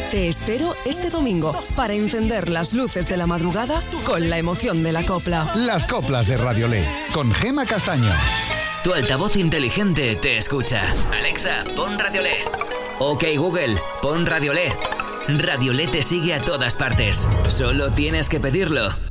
Te espero este domingo para encender las luces de la madrugada con la emoción de la copla. Las coplas de Radiolé, con Gema Castaño. Tu altavoz inteligente te escucha. Alexa, pon Radiolé. Ok, Google, pon Radiolé. Radiolé te sigue a todas partes. Solo tienes que pedirlo.